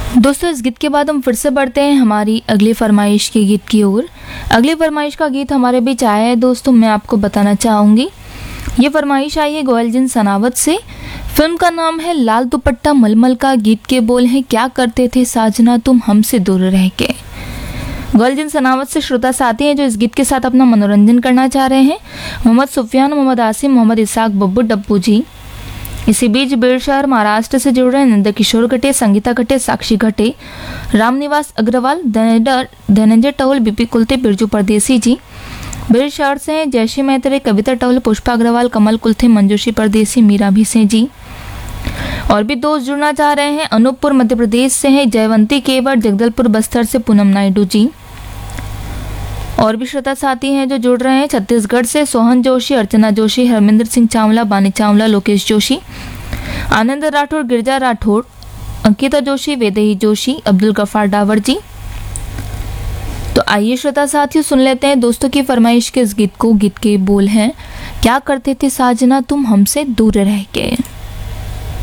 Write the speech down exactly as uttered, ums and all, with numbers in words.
दोस्तों, इस गीत के बाद हम फिर से बढ़ते हैं हमारी अगली फरमाइश के गीत की ओर। अगली फरमाइश का गीत हमारे बीच आया है दोस्तों, मैं आपको बताना चाहूँगी। ये फरमाइश आई है गोयलजिन सनावत से। फिल्म का नाम है लाल दुपट्टा मलमल का। गीत के बोल हैं, क्या करते थे साजना तुम हमसे दूर रह के। गोयलजिन सनावत से श्रोता साथी हैं जो इस गीत के साथ अपना मनोरंजन करना चाह रहे हैं। मोहम्मद सुफियान, मोहम्मद आसिम, मोहम्मद इसाक, बब्बू डब्बू जी। इसी बीच बेलशहर महाराष्ट्र से जुड़ रहे नंद किशोर घटे, संगीता घटे, साक्षी घटे, रामनिवास अग्रवाल, धनंजय टहुल, बीपी कुलते, बिरजू परदेसी जी। बेलशहर से हैं जयश्री मैत्रे, कविता टहुल, पुष्पा अग्रवाल, कमल कुलथे, मंजूषी परदेसी, मीरा भिसे जी। और भी दोस्त जुड़ना चाह रहे हैं। अनूपपुर मध्य प्रदेश से हैं जयवंती केवट, जगदलपुर बस्तर से पूनम नायडू जी। और भी श्रोता साथी हैं जो जुड़ रहे हैं छत्तीसगढ़ से। सोहन जोशी, अर्चना जोशी, हरमिंदर सिंह चावला, बानी चावला, लोकेश जोशी, आनंद राठौर, गिरजा राठौर, अंकिता जोशी, वेदेही जोशी, अब्दुल गफार डावर जी। तो आइए श्रोता साथियों, सुन लेते हैं दोस्तों की फरमाइश के इस गीत को। गीत के बोल हैं, क्या करते थे साजना तुम हमसे दूर रह के।